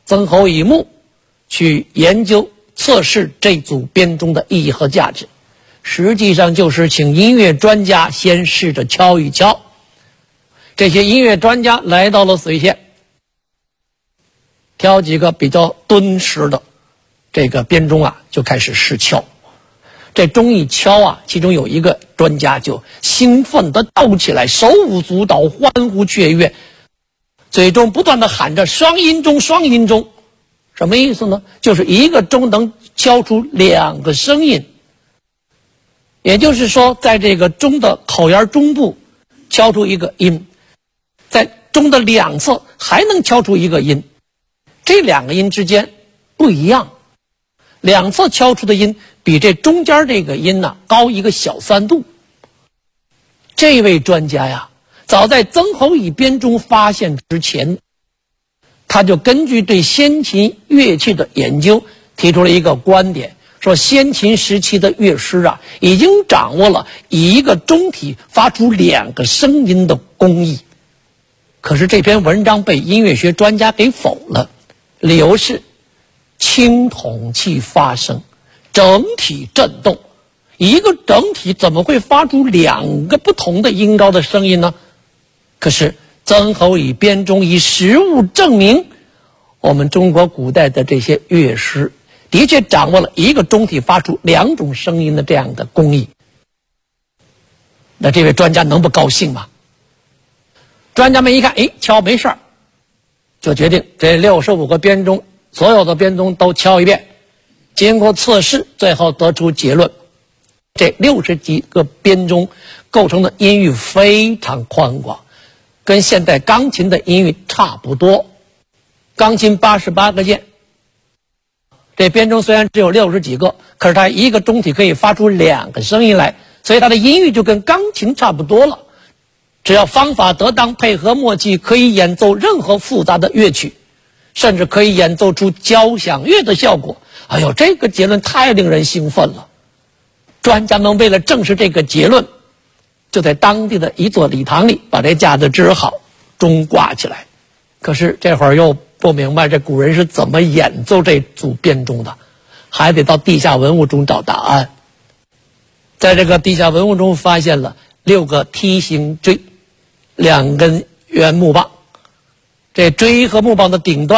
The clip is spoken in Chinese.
曾侯乙墓去研究测试这组编钟的意义和价值，实际上就是请音乐专家先试着敲一敲。这些音乐专家来到了睢县，挑几个比较敦实的这个编钟啊，就开始试敲。这钟一敲啊，其中有一个专家就兴奋地跳起来，手舞足蹈，欢呼雀跃，嘴中不断地喊着双音钟，双音钟。什么意思呢？就是一个钟能敲出2个声音，也就是说在这个钟的口沿中部敲出一个音，在钟的2侧还能敲出一个音，这2个音之间不一样，2侧敲出的音比这中间这个音呢高一个小3度。这位专家呀，早在曾侯乙编钟发现之前，他就根据对先秦乐器的研究提出了一个观点，说先秦时期的乐师啊，已经掌握了以一个钟体发出2个声音的工艺。可是这篇文章被音乐学专家给否了，理由是青铜器发声，整体震动，一个整体怎么会发出2个不同的音高的声音呢？可是曾侯乙编钟以实物证明，我们中国古代的这些乐师的确掌握了一个钟体发出2种声音的这样的工艺。那这位专家能不高兴吗？专家们一看，敲没事儿，就决定这65个编钟，所有的编钟都敲一遍。经过测试，最后得出结论，这60几个编钟构成的音域非常宽广，跟现代钢琴的音域差不多。钢琴88个键，这编钟虽然只有60几个，可是它一个钟体可以发出2个声音来，所以它的音域就跟钢琴差不多了。只要方法得当，配合默契，可以演奏任何复杂的乐曲，甚至可以演奏出交响乐的效果。哎呦，这个结论太令人兴奋了。专家们为了证实这个结论，就在当地的一座礼堂里把这架子支好，钟挂起来。可是这会儿又不明白这古人是怎么演奏这组编钟的，还得到地下文物中找答案。在这个地下文物中发现了6个梯形锥，2根圆木棒，这锥和木棒的顶端